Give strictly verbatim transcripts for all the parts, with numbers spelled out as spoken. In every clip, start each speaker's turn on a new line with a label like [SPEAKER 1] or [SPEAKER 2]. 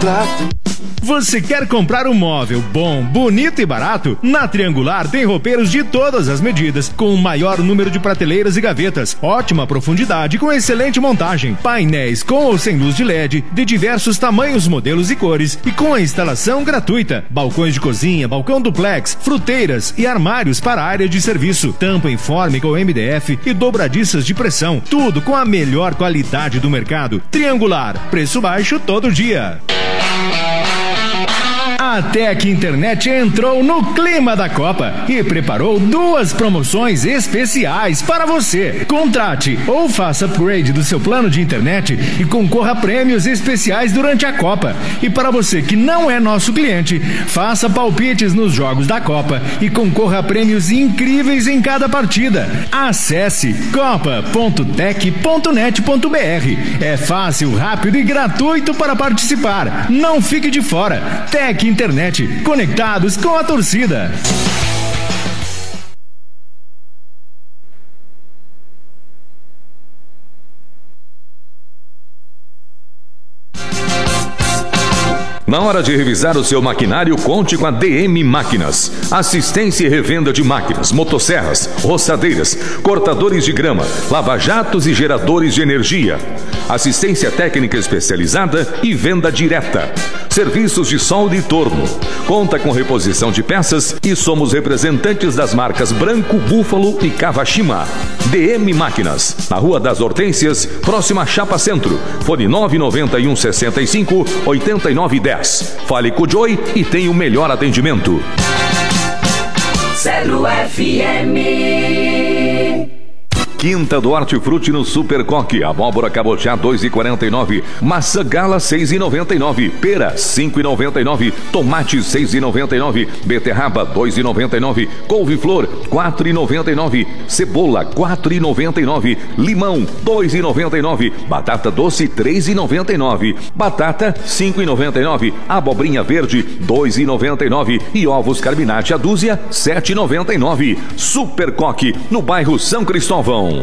[SPEAKER 1] prato.
[SPEAKER 2] Você quer comprar um móvel bom, bonito e barato? Na Triangular tem roupeiros de todas as medidas, com o maior número de prateleiras e gavetas, ótima profundidade com excelente montagem, painéis com ou sem luz de L E D, de diversos tamanhos, modelos e cores, e com a instalação gratuita, balcões de cozinha, balcão duplex, fruteiras e armários para a área de serviço, tampa em forme com M D F e dobradiças de pressão, tudo com a melhor qualidade do mercado. Triangular, preço baixo todo dia. A Tec Internet entrou no clima da Copa e preparou duas promoções especiais para você. Contrate ou faça upgrade do seu plano de internet e concorra a prêmios especiais durante a Copa. E para você que não é nosso cliente, faça palpites nos jogos da Copa e concorra a prêmios incríveis em cada partida. Acesse copa ponto tec ponto net ponto br. É fácil, rápido e gratuito para participar. Não fique de fora. Tec Internet, conectados com a torcida.
[SPEAKER 3] Na hora de revisar o seu maquinário, conte com a D M Máquinas. Assistência e revenda de máquinas, motosserras, roçadeiras, cortadores de grama, lava-jatos e geradores de energia. Assistência técnica especializada e venda direta. Serviços de solda e torno. Conta com reposição de peças e somos representantes das marcas Branco, Búfalo e Kawashima. D M Máquinas, na Rua das Hortênsias, próxima a Chapa Centro. Fone nove nove um, seis cinco, oito nove um zero. Fale com o Joey e tenha o melhor atendimento.
[SPEAKER 4] Zero F M.
[SPEAKER 3] Quinta do Hortifruti no Super Coque. Abóbora cabotiá dois e quarenta e nove. Maçã gala seis e noventa e nove. Pera cinco e noventa e nove. Tomate seis e noventa e nove. Beterraba dois e noventa e nove. Couve-flor quatro e noventa e nove. Cebola quatro e noventa e nove. Limão dois e noventa e nove. Batata doce três e noventa e nove. Batata cinco e noventa e nove. Abobrinha verde dois e noventa e nove. E ovos Carminati a dúzia sete e noventa e nove. Super Coque no bairro São Cristóvão.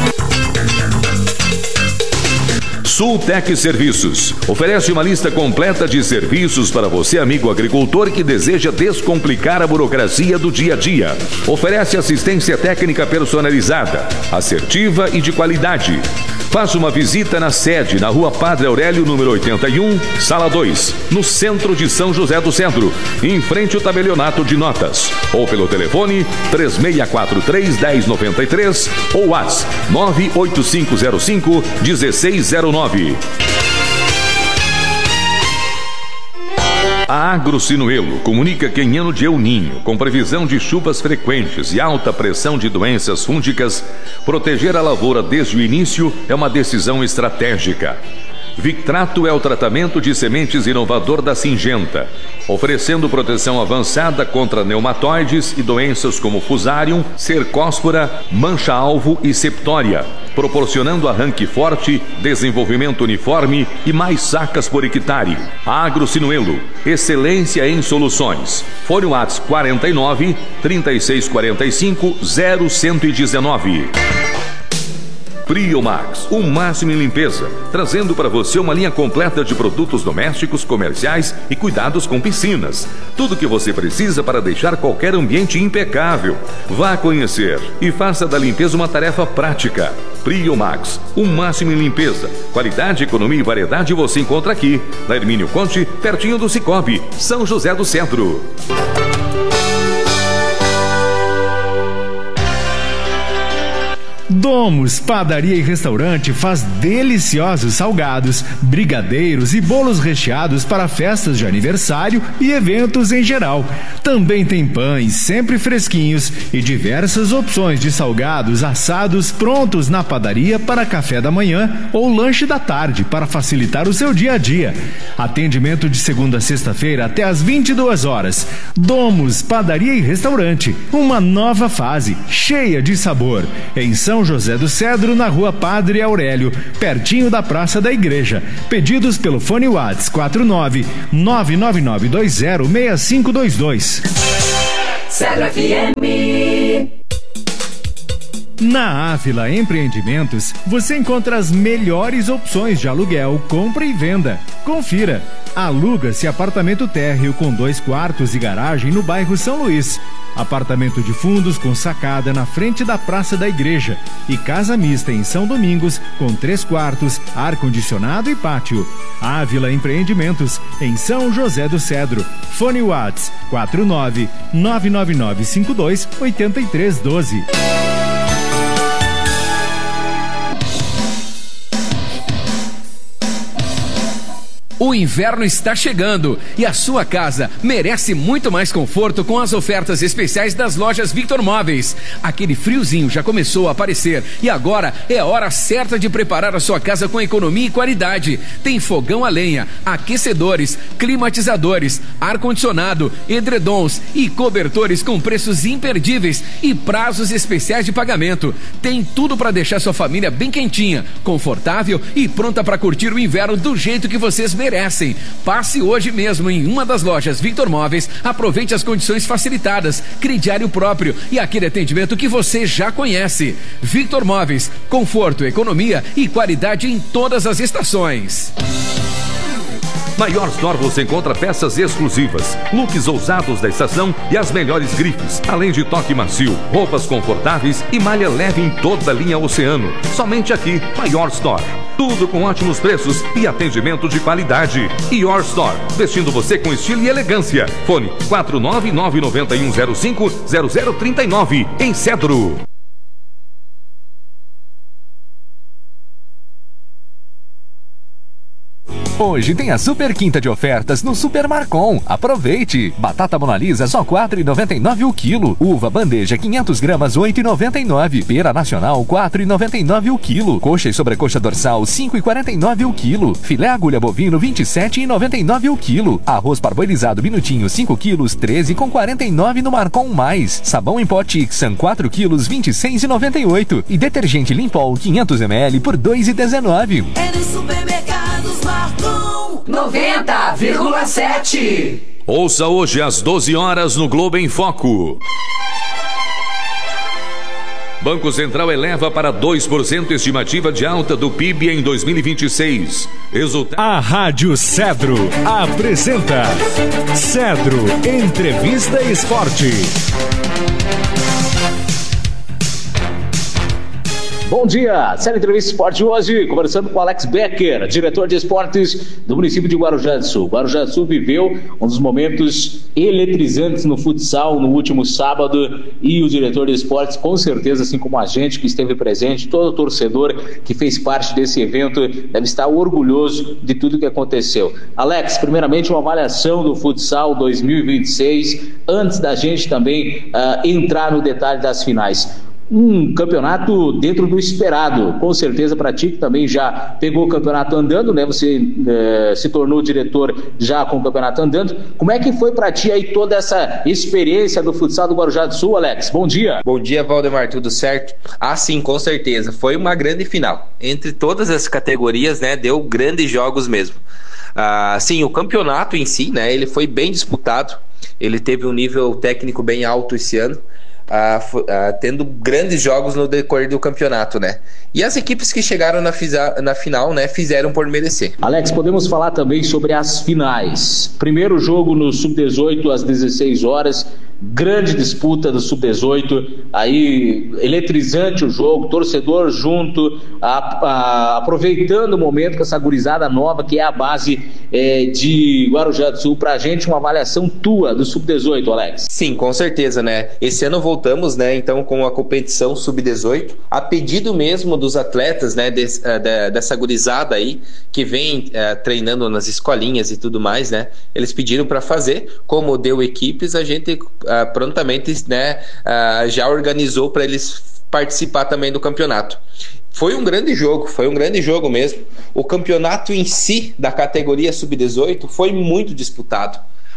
[SPEAKER 3] Sultec Serviços oferece uma lista completa de serviços para você, amigo agricultor, que deseja descomplicar a burocracia do dia a dia. Oferece assistência técnica personalizada, assertiva e de qualidade. Faça uma visita na sede, na Rua Padre Aurélio, número oitenta e um, Sala dois, no centro de São José do Cedro, em frente ao tabelionato de notas. Ou pelo telefone três seis quatro três, um zero nove três ou WhatsApp nove oito cinco zero cinco, um seis zero nove. A Agrosinuelo comunica que em ano de El Ninho, com previsão de chuvas frequentes e alta pressão de doenças fúngicas, proteger a lavoura desde o início é uma decisão estratégica. Victrato é o tratamento de sementes inovador da Syngenta, oferecendo proteção avançada contra nematóides e doenças como Fusarium, Cercospora, mancha-alvo e septória, proporcionando arranque forte, desenvolvimento uniforme e mais sacas por hectare. Agrosinuelo, excelência em soluções. Fone WhatsApp quarenta e nove, trinta e seis quarenta e cinco, zero cento e dezenove. Priomax, o máximo em limpeza, trazendo para você uma linha completa de produtos domésticos, comerciais e cuidados com piscinas. Tudo que você precisa para deixar qualquer ambiente impecável. Vá conhecer e faça da limpeza uma tarefa prática. Priomax, o máximo em limpeza. Qualidade, economia e variedade você encontra aqui, na Hermínio Conte, pertinho do Cicobi, São José do Centro.
[SPEAKER 2] Domus Padaria e Restaurante faz deliciosos salgados, brigadeiros e bolos recheados para festas de aniversário e eventos em geral. Também tem pães sempre fresquinhos e diversas opções de salgados assados prontos na padaria para café da manhã ou lanche da tarde para facilitar o seu dia a dia. Atendimento de segunda a sexta-feira até às vinte e duas horas. Domus Padaria e Restaurante, uma nova fase cheia de sabor. Em São José do Cedro, na Rua Padre Aurélio, pertinho da Praça da Igreja. Pedidos pelo fone WhatsApp quatro nove nove nove nove dois zero seis cinco dois dois.
[SPEAKER 4] Zero F M.
[SPEAKER 2] Na Ávila Empreendimentos, você encontra as melhores opções de aluguel, compra e venda. Confira. Aluga-se apartamento térreo com dois quartos e garagem no bairro São Luís. Apartamento de fundos com sacada na frente da Praça da Igreja. E casa mista em São Domingos com três quartos, ar-condicionado e pátio. Ávila Empreendimentos, em São José do Cedro. Fone Whats quatro nove nove nove nove cinco dois oito três um dois.
[SPEAKER 1] O inverno está chegando e a sua casa merece muito mais conforto com as ofertas especiais das lojas Victor Móveis. Aquele friozinho já começou a aparecer e agora é a hora certa de preparar a sua casa com economia e qualidade. Tem fogão a lenha, aquecedores, climatizadores, ar-condicionado, edredons e cobertores com preços imperdíveis e prazos especiais de pagamento. Tem tudo para deixar sua família bem quentinha, confortável e pronta para curtir o inverno do jeito que vocês merecem. merecem. Passe hoje mesmo em uma das lojas Victor Móveis, aproveite as condições facilitadas, crediário próprio e aquele atendimento que você já conhece. Victor Móveis, conforto, economia e qualidade em todas as estações.
[SPEAKER 3] Na Your Store você encontra peças exclusivas, looks ousados da estação e as melhores grifes, além de toque macio, roupas confortáveis e malha leve em toda a linha Oceano. Somente aqui, na Your Store. Tudo com ótimos preços e atendimento de qualidade. Your Store, vestindo você com estilo e elegância. Fone quatro nove nove nove um zero cinco zero zero três nove, em Cedro.
[SPEAKER 5] Hoje tem a super quinta de ofertas no Super Marcon. Aproveite! Batata Mona Lisa só quatro reais e noventa e nove centavos o quilo. Uva bandeja quinhentas gramas oito reais e noventa e nove centavos. Pera nacional quatro reais e noventa e nove centavos o quilo. Coxa e sobrecoxa dorsal cinco reais e quarenta e nove centavos o quilo. Filé agulha bovino vinte e sete reais e noventa e nove centavos o quilo. Arroz parboilizado minutinho cinco quilos treze reais e quarenta e nove centavos no Marcon Mais. Sabão em pó Tixan quatro quilos vinte e seis reais e noventa e oito centavos. E detergente Limpol quinhentos mililitros por dois reais e dezenove centavos.
[SPEAKER 4] É nos supermercados Marcon noventa vírgula sete.
[SPEAKER 3] Ouça hoje às doze horas no Globo em Foco. Banco Central eleva para dois por cento estimativa de alta do P I B em dois mil e vinte e seis. Resultado...
[SPEAKER 2] A Rádio Cedro apresenta Cedro Entrevista Esporte.
[SPEAKER 6] Bom dia, série Entrevista Esporte de hoje, conversando com Alex Becker, diretor de esportes do município de Guarujá do Sul. Guarujá do Sul viveu um dos momentos eletrizantes no futsal no último sábado e o diretor de esportes, com certeza, assim como a gente que esteve presente, todo torcedor que fez parte desse evento deve estar orgulhoso de tudo que aconteceu. Alex, primeiramente uma avaliação do futsal dois mil e vinte e seis, antes da gente também uh, entrar no detalhe das finais. Um campeonato dentro do esperado, com certeza para ti que também já pegou o campeonato andando, né? Você eh, se tornou diretor já com o campeonato andando. Como é que foi para ti aí toda essa experiência do futsal do Guarujá do Sul, Alex? Bom dia.
[SPEAKER 7] Bom dia, Valdemar, tudo certo? Ah, sim, com certeza. Foi uma grande final. Entre todas as categorias, né? Deu grandes jogos mesmo. Ah, sim, o campeonato em si, né? Ele foi bem disputado. Ele teve um nível técnico bem alto esse ano. Uh, uh, tendo grandes jogos no decorrer do campeonato, né? E as equipes que chegaram na, fisa, na final, né, fizeram por merecer.
[SPEAKER 6] Alex, podemos falar também sobre as finais. Primeiro jogo no sub dezoito às dezesseis horas, grande disputa do sub dezoito, aí eletrizante o jogo, torcedor junto, a, a, aproveitando o momento com essa gurizada nova que é a base é, de Guarujá do Sul. Pra gente, uma avaliação tua do sub dezoito, Alex.
[SPEAKER 7] Sim, com certeza, né? Esse ano voltamos, né, então com a competição sub dezoito, a pedido mesmo dos atletas, né, de, de, dessa gurizada aí, que vem uh, treinando nas escolinhas e tudo mais, né, eles pediram para fazer, como deu equipes, a gente uh, prontamente, né, uh, já organizou para eles participar também do campeonato. Foi um grande jogo, foi um grande jogo mesmo. O campeonato em si, da categoria sub dezoito, foi muito disputado.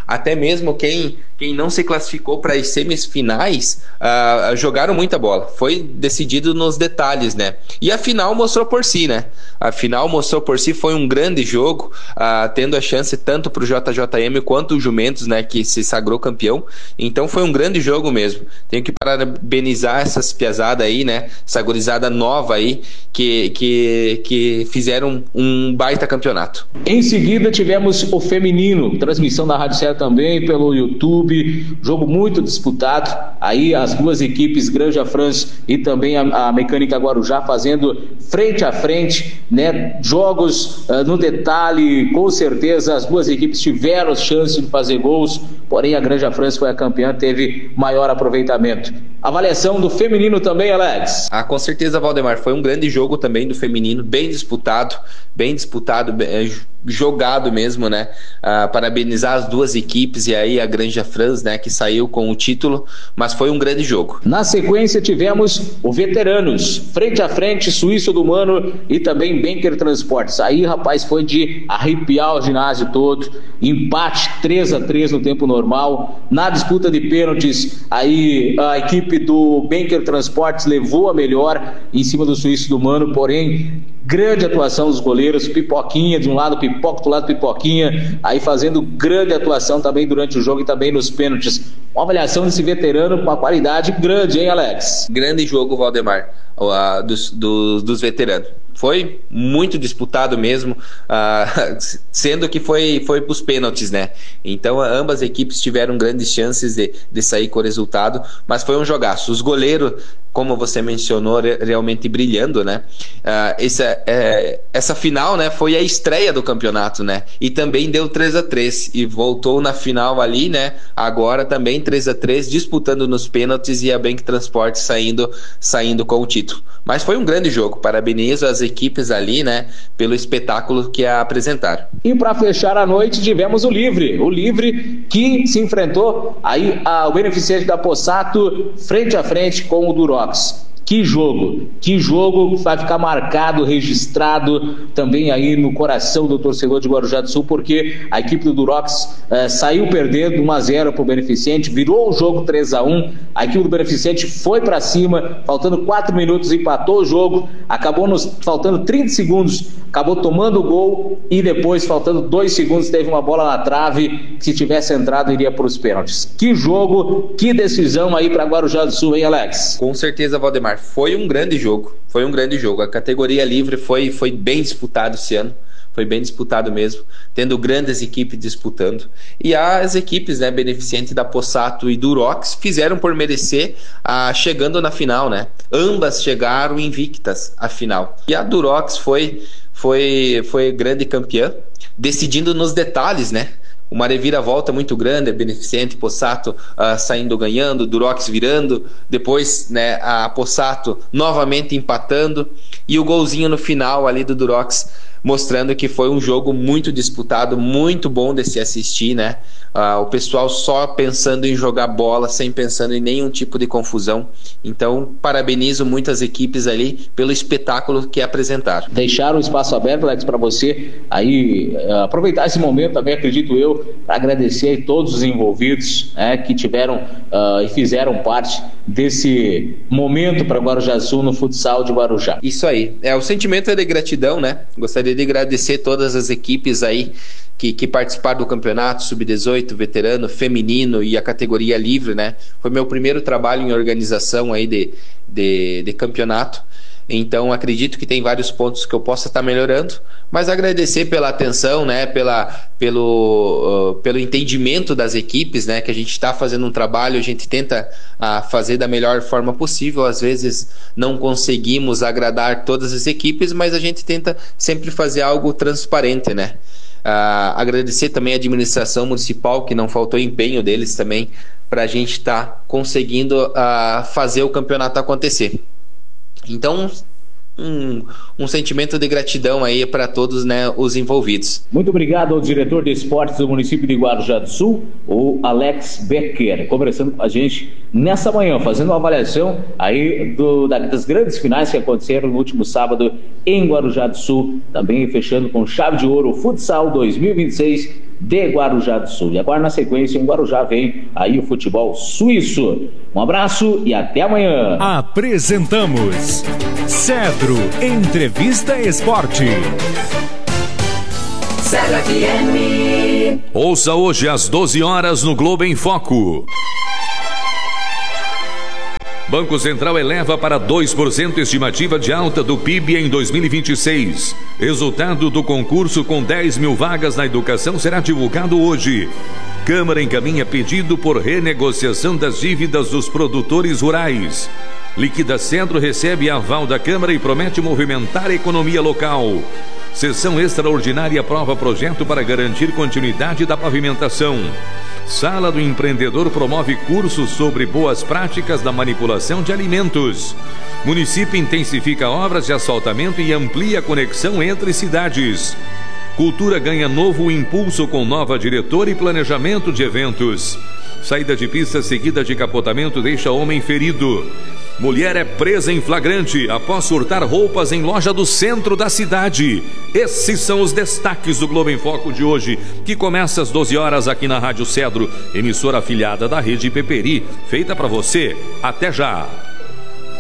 [SPEAKER 7] até mesmo quem, quem não se classificou para as semifinais uh, jogaram muita bola. Foi decidido nos detalhes, né? E a final mostrou por si, né? A final mostrou por si, foi um grande jogo, uh, tendo a chance tanto para o J J M quanto o Jumentos, né, que se sagrou campeão. Então foi um grande jogo mesmo. Tenho que parabenizar essas piazadas aí, né? Essa gurizada nova aí, que, que, que fizeram um baita campeonato.
[SPEAKER 6] Em seguida tivemos o feminino, transmissão da Rádio Serra também, pelo YouTube, jogo muito disputado. Aí as duas equipes, Granja France e também a, a Mecânica Guarujá, fazendo frente a frente, né? Jogos uh, no detalhe, com certeza as duas equipes tiveram chance de fazer gols, porém a Granja France foi a campeã, teve maior aproveitamento. Avaliação do feminino também, Alex?
[SPEAKER 7] Ah, com certeza, Valdemar, foi um grande jogo também do feminino, bem disputado, bem disputado, bem, jogado mesmo, né? Ah, parabenizar as duas equipes e aí a Granja France, né, que saiu com o título, mas foi um grande jogo.
[SPEAKER 6] Na sequência tivemos o Veteranos, frente a frente, Suíço do Mano e também Benker Transportes. Aí, rapaz, foi de arrepiar o ginásio todo, empate três a três no tempo normal. Na disputa de pênaltis, aí a equipe do Benker Transportes levou a melhor em cima do Suíço do Mano, porém grande atuação dos goleiros, Pipoquinha de um lado, Pipoca do lado, Pipoquinha, aí fazendo grande atuação também durante o jogo e também nos pênaltis. Uma avaliação desse veterano com uma qualidade grande, hein, Alex?
[SPEAKER 7] Grande jogo, Valdemar, uh, dos, dos, dos veteranos. Foi muito disputado mesmo, uh, sendo que foi, foi para os pênaltis, né? Então ambas equipes tiveram grandes chances de, de sair com o resultado, mas foi um jogaço. Os goleiros, como você mencionou, realmente brilhando, né? Uh, essa, é, essa final, né, foi a estreia do campeonato, né? E também deu três a três e voltou na final ali, né? Agora também três a três, disputando nos pênaltis e a Benker Transport saindo, saindo com o título. Mas foi um grande jogo, parabenizo as equipes ali, né, pelo espetáculo que apresentaram.
[SPEAKER 6] E para fechar a noite tivemos o Livre, o Livre que se enfrentou aí ao beneficiante da Possato frente a frente com o Durox. Que jogo, que jogo vai ficar marcado, registrado também aí no coração do torcedor de Guarujá do Sul, porque a equipe do Durox eh, saiu perdendo um a zero para o Beneficente, virou o jogo três a um, a equipe do Beneficente foi para cima, faltando quatro minutos, empatou o jogo, acabou nos faltando trinta segundos, acabou tomando o gol e depois, faltando dois segundos, teve uma bola na trave, que se tivesse entrado iria para os pênaltis. Que jogo, que decisão aí para Guarujá do Sul, hein, Alex?
[SPEAKER 7] Com certeza, Valdemar. Foi um grande jogo, foi um grande jogo. A categoria livre foi, foi bem disputado esse ano, foi bem disputado mesmo, tendo grandes equipes disputando. E as equipes, né, beneficente da Possato e do Durox fizeram por merecer, a, chegando na final, né? Ambas chegaram invictas à final. E a Durox foi, foi, foi grande campeã, decidindo nos detalhes, né? Uma reviravolta muito grande, a Beneficente, Possato uh, saindo ganhando, Durox virando, depois, né, a Possato novamente empatando e o golzinho no final ali do Durox, mostrando que foi um jogo muito disputado, muito bom de se assistir, né? Uh, o pessoal só pensando em jogar bola, sem pensando em nenhum tipo de confusão. Então, parabenizo muitas equipes ali pelo espetáculo que apresentaram.
[SPEAKER 6] Deixaram o espaço aberto, Alex, para você aí uh, aproveitar esse momento também, acredito eu, para agradecer a todos os envolvidos, né, que tiveram uh, e fizeram parte desse momento para Guarujá do Sul no futsal de Guarujá.
[SPEAKER 7] Isso aí, é, o sentimento é de gratidão, né? Gostaria de agradecer todas as equipes aí que, que participaram do campeonato, sub dezoito, veterano, feminino e a categoria livre, né? Foi meu primeiro trabalho em organização aí de, de, de campeonato. Então acredito que tem vários pontos que eu possa estar melhorando, mas agradecer pela atenção, né, pela, pelo, uh, pelo entendimento das equipes, né, que a gente está fazendo um trabalho, a gente tenta uh, fazer da melhor forma possível. Às vezes não conseguimos agradar todas as equipes, mas a gente tenta sempre fazer algo transparente, né. Uh, agradecer também a administração municipal, que não faltou empenho deles também para a gente estar tá conseguindo uh, fazer o campeonato acontecer. Então, um, um sentimento de gratidão aí para todos, né, os envolvidos.
[SPEAKER 6] Muito obrigado ao diretor de esportes do município de Guarujá do Sul, o Alex Becker, conversando com a gente nessa manhã, fazendo uma avaliação aí do, das grandes finais que aconteceram no último sábado em Guarujá do Sul, também fechando com chave de ouro o Futsal dois mil e vinte e seis de Guarujá do Sul. E agora, na sequência, em Guarujá vem aí o futebol suíço. Um abraço e até amanhã.
[SPEAKER 2] Apresentamos Cedro Entrevista Esporte.
[SPEAKER 4] Cedro F M.
[SPEAKER 3] Ouça hoje às doze horas no Globo em Foco. Banco Central eleva para dois por cento estimativa de alta do P I B em dois mil e vinte e seis. Resultado do concurso com dez mil vagas na educação será divulgado hoje. Câmara encaminha pedido por renegociação das dívidas dos produtores rurais. Liquida Centro recebe aval da Câmara e promete movimentar a economia local. Sessão extraordinária aprova projeto para garantir continuidade da pavimentação. Sala do Empreendedor promove cursos sobre boas práticas da manipulação de alimentos. Município intensifica obras de asfaltamento e amplia a conexão entre cidades. Cultura ganha novo impulso com nova diretora e planejamento de eventos. Saída de pista seguida de capotamento deixa homem ferido. Mulher é presa em flagrante após surtar roupas em loja do centro da cidade. Esses são os destaques do Globo em Foco de hoje, que começa às doze horas aqui na Rádio Cedro, emissora afiliada da Rede Peperi, feita para você. Até já!